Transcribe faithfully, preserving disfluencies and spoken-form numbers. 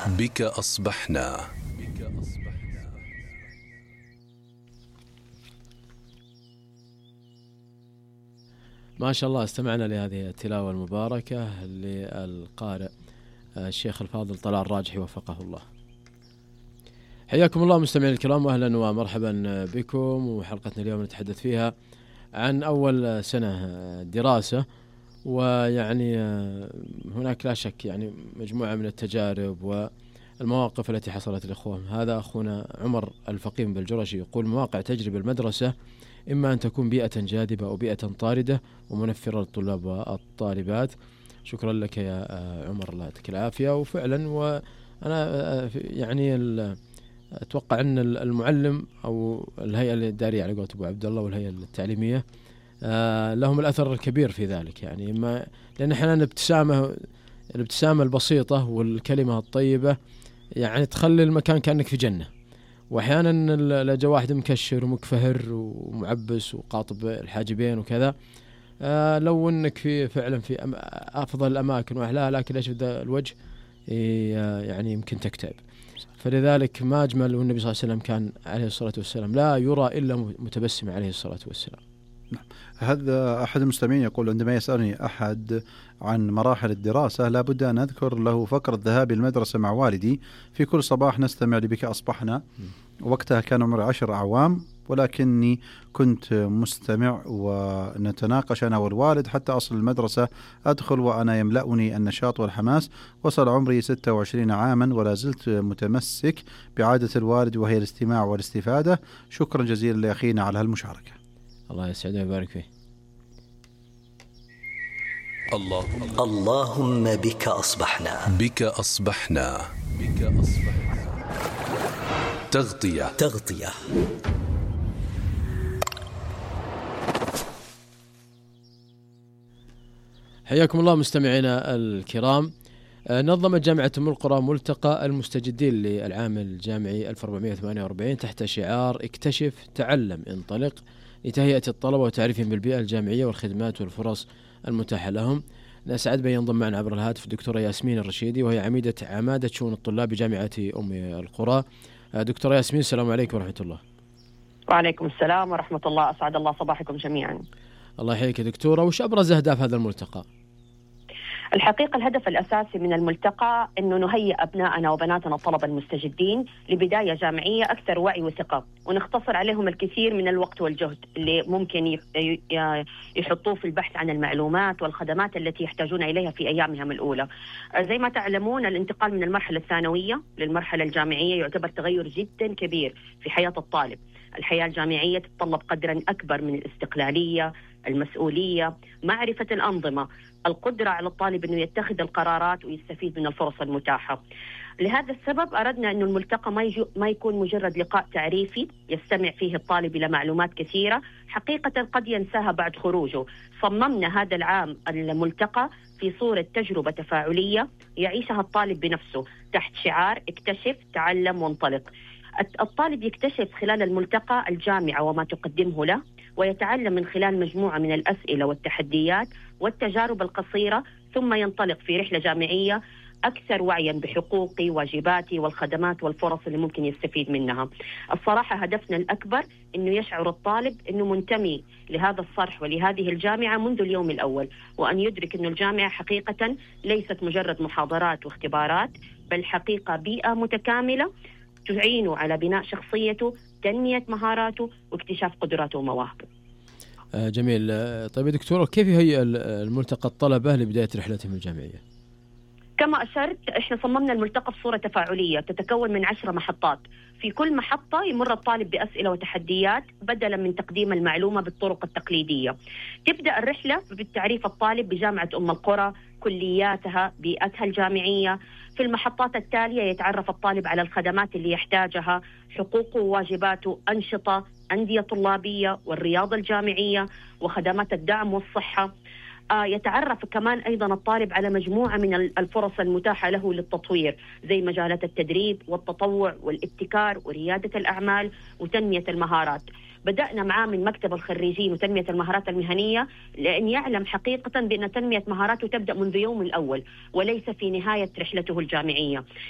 بك أصبحنا. ما شاء الله، استمعنا لهذه التلاوة المباركة للقارئ الشيخ الفاضل طلال الراجحي وفقه الله. حياكم الله مستمعين الكرام، واهلا ومرحبا بكم. وحلقتنا اليوم نتحدث فيها عن أول سنة دراسة، ويعني هناك لا شك يعني مجموعة من التجارب والمواقف التي حصلت للإخوة. هذا أخونا عمر الفقيم بالجرشي يقول: مواقع تجربة المدرسة إما أن تكون بيئة جاذبة أو بيئة طاردة ومنفرة للطلاب والطالبات. شكرا لك يا عمر، الله يعطيك العافية. وفعلا وأنا يعني أتوقع أن المعلم أو الهيئة الإدارية على قولة أبو عبد الله والهيئة التعليمية لهم الأثر الكبير في ذلك، يعني ما لأن أحيانا الابتسامة الابتسامة البسيطة والكلمة الطيبة يعني تخلي المكان كأنك في جنة. وأحيانا لو جاء واحد مكشر ومكفهر ومعبس وقاطب الحاجبين وكذا، آه لو أنك في فعلا في أفضل الأماكن وأحلاها، لكن ليش ذا الوجه يعني يمكن تكتئب. فلذلك ما أجمل، والنبي صلى الله عليه وسلم كان عليه الصلاة والسلام لا يرى إلا متبسم عليه الصلاة والسلام. هذا أحد المستمعين يقول: عندما يسألني أحد عن مراحل الدراسة لابد أن أذكر له فقرة ذهابي المدرسة مع والدي في كل صباح نستمع لبك أصبحنا. وقتها كان عمري عشر أعوام، ولكني كنت مستمع ونتناقش أنا والوالد حتى أصل المدرسة. أدخل وأنا يملأني النشاط والحماس. وصل عمري ستة وعشرين عاما ولا زلت متمسك بعادة الوالد، وهي الاستماع والاستفادة. شكرا جزيلا لأخينا على هالمشاركة. الله يسعده ويبارك فيه. اللهم اللهم بك أصبحنا. بك أصبحنا. بك أصبحنا. تغطية تغطية حياكم الله مستمعينا الكرام. نظمت جامعة أم القرى ملتقى المستجدين للعام الجامعي ألف وأربعمائة وثمانية وأربعين تحت شعار اكتشف تعلم انطلق، لتهيئة الطلبة وتعريفهم بالبيئة الجامعية والخدمات والفرص المتاحة لهم. نسعد بأن ينضم معنا عبر الهاتف الدكتورة ياسمين الرشيدي، وهي عميدة عمادة شؤون الطلاب بجامعة أم القرى. دكتورة ياسمين، السلام عليكم ورحمة الله. وعليكم السلام ورحمة الله، أسعد الله صباحكم جميعا. الله يحييك يا دكتورة. وش أبرز أهداف هذا الملتقى؟ الحقيقة الهدف الأساسي من الملتقى أنه نهيئ أبنائنا وبناتنا الطلبة المستجدين لبداية جامعية أكثر وعي وثقة، ونختصر عليهم الكثير من الوقت والجهد اللي ممكن يحطوه في البحث عن المعلومات والخدمات التي يحتاجون إليها في أيامهم الأولى. زي ما تعلمون، الانتقال من المرحلة الثانوية للمرحلة الجامعية يعتبر تغير جدا كبير في حياة الطالب. الحياة الجامعية تتطلب قدرا أكبر من الاستقلالية، المسؤولية، معرفة الأنظمة، القدرة على الطالب أنه يتخذ القرارات ويستفيد من الفرص المتاحة. لهذا السبب أردنا أن الملتقى ما, ما يكون مجرد لقاء تعريفي يستمع فيه الطالب إلى معلومات كثيرة حقيقة قد ينساها بعد خروجه. صممنا هذا العام الملتقى في صورة تجربة تفاعلية يعيشها الطالب بنفسه تحت شعار اكتشف تعلم وانطلق. الطالب يكتشف خلال الملتقى الجامعة وما تقدمه له، ويتعلم من خلال مجموعة من الأسئلة والتحديات والتجارب القصيرة، ثم ينطلق في رحلة جامعية أكثر وعيا بحقوقي واجباتي والخدمات والفرص اللي ممكن يستفيد منها. الصراحة هدفنا الأكبر أنه يشعر الطالب أنه منتمي لهذا الصرح ولهذه الجامعة منذ اليوم الأول، وأن يدرك أن الجامعة حقيقة ليست مجرد محاضرات واختبارات، بل حقيقة بيئة متكاملة تعينه على بناء شخصيته، تنمية مهاراته، واكتشاف قدراته ومواهبه. آه جميل. طيب يا دكتورة، كيف يهيئ الملتقى الطلبة لبداية رحلتهم الجامعية؟ كما أشرت، إحنا صممنا الملتقى بصورة تفاعلية تتكون من عشر محطات. في كل محطة يمر الطالب بأسئلة وتحديات بدلا من تقديم المعلومة بالطرق التقليدية. تبدأ الرحلة بالتعريف الطالب بجامعة أم القرى، كلياتها، بيئتها الجامعية. في المحطات التالية يتعرف الطالب على الخدمات اللي يحتاجها، حقوقه وواجباته، أنشطة، أندية طلابية والرياضة الجامعية وخدمات الدعم والصحة. يتعرف كمان أيضا الطالب على مجموعة من الفرص المتاحة له للتطوير، زي مجالات التدريب والتطوع والابتكار وريادة الأعمال وتنمية المهارات. بدأنا معاه من مكتب الخريجين وتنمية المهارات المهنية، لأن يعلم حقيقة بأن تنمية مهاراته تبدأ منذ يوم الأول وليس في نهاية رحلته الجامعية.